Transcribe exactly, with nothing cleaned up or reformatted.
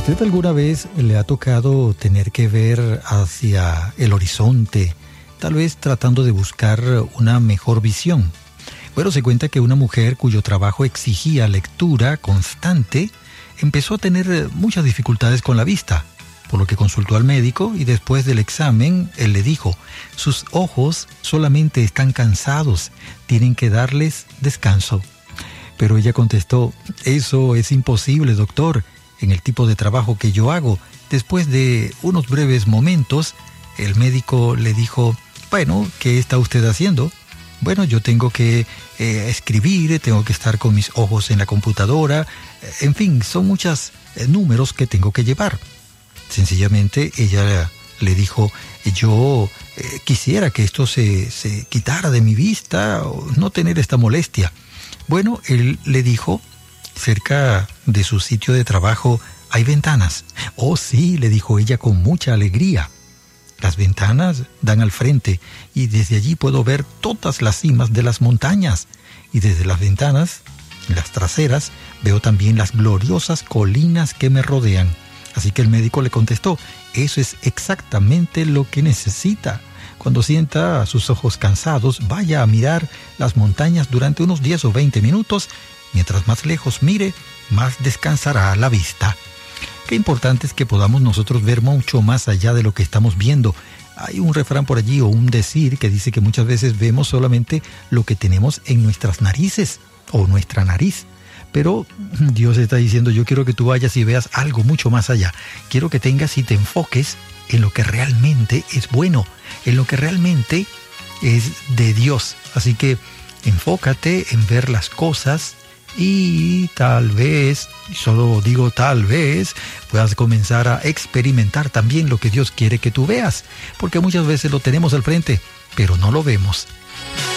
¿Usted alguna vez le ha tocado tener que ver hacia el horizonte, tal vez tratando de buscar una mejor visión? Bueno, se cuenta que una mujer cuyo trabajo exigía lectura constante empezó a tener muchas dificultades con la vista, por lo que consultó al médico y después del examen él le dijo: sus ojos solamente están cansados, tienen que darles descanso. Pero ella contestó: eso es imposible, doctor, en el tipo de trabajo que yo hago. Después de unos breves momentos, el médico le dijo: bueno, ¿qué está usted haciendo? Bueno, yo tengo que eh, escribir, tengo que estar con mis ojos en la computadora, en fin, son muchos eh, números que tengo que llevar. Sencillamente ella le dijo: yo eh, quisiera que esto se, se quitara de mi vista, o no tener esta molestia. Bueno, él le dijo: cerca de su sitio de trabajo hay ventanas. Oh, sí, le dijo ella con mucha alegría. Las ventanas dan al frente y desde allí puedo ver todas las cimas de las montañas. Y desde las ventanas, las traseras, veo también las gloriosas colinas que me rodean. Así que el médico le contestó: eso es exactamente lo que necesita. Cuando sienta sus ojos cansados, vaya a mirar las montañas durante unos diez o veinte minutos. Mientras más lejos mire, más descansará la vista. Qué importante es que podamos nosotros ver mucho más allá de lo que estamos viendo. Hay un refrán por allí o un decir que dice que muchas veces vemos solamente lo que tenemos en nuestras narices o nuestra nariz. Pero Dios está diciendo: yo quiero que tú vayas y veas algo mucho más allá. Quiero que tengas y te enfoques en lo que realmente es bueno, en lo que realmente es de Dios. Así que enfócate en ver las cosas y tal vez, solo digo tal vez, puedas comenzar a experimentar también lo que Dios quiere que tú veas, porque muchas veces lo tenemos al frente, pero no lo vemos.